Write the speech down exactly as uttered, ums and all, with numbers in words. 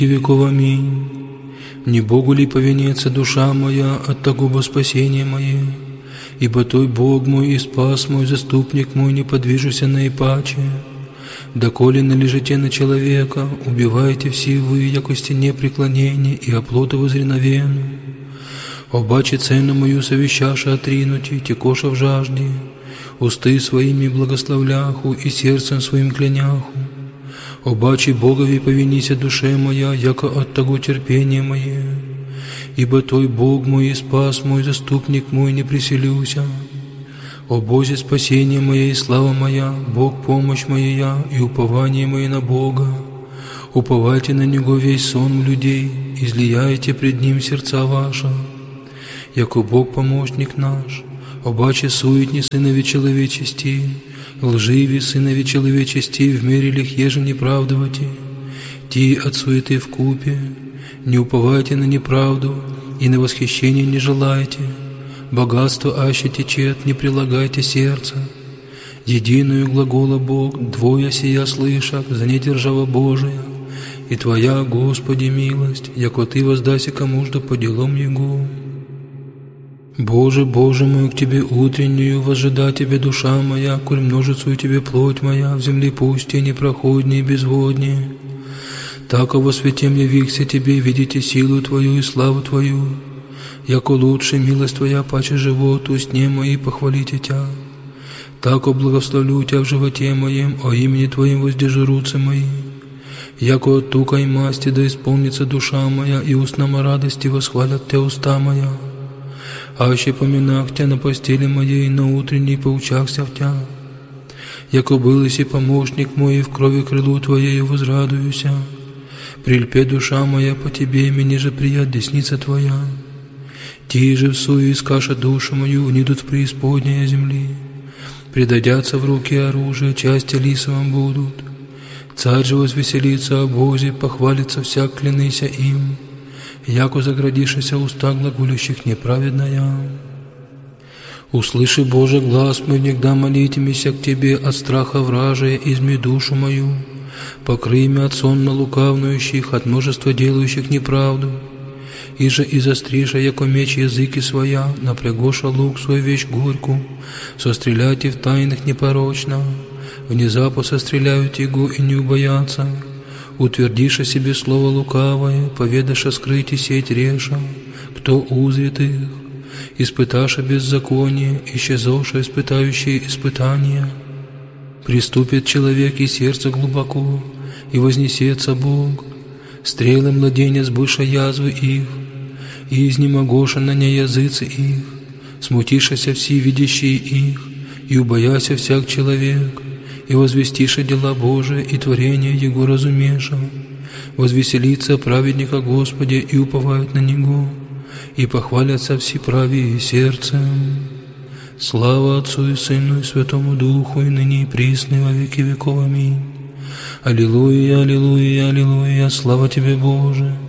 веков. Аминь. Не Богу ли повинится душа моя от того во спасение мое? Ибо Той Бог мой и спас мой, заступник мой, не подвижуся наипаче. Доколе належите на человека, убивайте все вы, яко стене преклонения и оплота возреновену. Обаче цену мою совещаша отринути, текоша в жажде, усты своими благословляху и сердцем своим кляняху. Обаче Богови повинися душе моя, яко от того терпения мое. Ибо Той Бог мой и спас мой, заступник мой, не приселюся. О Бозе, спасение мое и слава моя, Бог помощь моя и упование мое на Бога. Уповайте на Него весь сон людей, излияйте пред Ним сердца ваши. Яко Бог помощник наш, обаче суетни сынови человечести, лживи сынови человечести, в мере лих еже неправдовати, ти от суеты вкупе, не уповайте на неправду и на восхищение не желайте. Богатство аще течет, не прилагайте сердца. Единую глагола Бог, двое сия слышат, за недержава Божия, и Твоя, Господи, милость, яко Ты воздайся кому-жда по делам Его. Боже, Боже мой, к Тебе утреннюю возжида Тебе душа моя, коль множицу Тебе плоть моя, в земле пусте непроходнее и безводнее. Так во святем явихся Тебе, видите силу Твою и славу Твою. Яко лучше милость Твоя, паче животу, сне мои похвалите Тя. Так благословлю Тя в животе моем, о имени Твоем воздержи мои. Яко от тука и масти да исполнится душа моя, и устнам радости восхвалят Тя уста моя. Аще поминах Тя на постели моей, на утренней поучахся в Тя. Яко был и помощник мой, и в крови крылу Твоею возрадуюся. Прильпе душа моя по Тебе, мне же прият десница Твоя. Ти же в суе искаша душу мою, внидут в преисподнее земли. Предадятся в руки оружия, части лисовым будут. Царь же возвеселится о Бозе, похвалится всяк, клянися им. Яко заградишися уста глаголющих неправедная. Услыши, Боже, глаз мой, негда молитимися к Тебе от страха вражия, изми душу мою. Покрый меня от сонно лукавнующих, от множества делающих неправду. Иже и застриша, яко меч языки своя, напрягоша лук свой вещь горьку, состреляйте в тайных непорочно, внезапно состреляют его и не убоятся. Утвердиша себе слово лукавое, поведаша скрыть и сеть реша, кто узрит их, испыташа беззаконие, исчезоша испытающие испытания. Приступит человек и сердце глубоко, и вознесется Бог, стрелы младенец быша язвы их, и изнемогоша на не языцы их, смутишася все видящие их, и убояся всяк человек, и возвестиша дела Божия, и творение Его разумеша, возвеселится праведника Господи, и уповают на Него, и похвалятся все правые сердцем. Слава Отцу и Сыну и Святому Духу, и ныне и присно, и во веки веков. Аминь. Аллилуйя, аллилуйя, аллилуйя, слава Тебе, Боже!